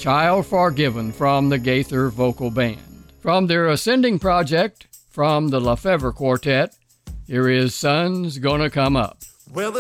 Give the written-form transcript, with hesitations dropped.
Child Forgiven from the Gaither Vocal Band. From their Ascending project, from the LaFever Quartet, here is Sun's Gonna Come Up. Well,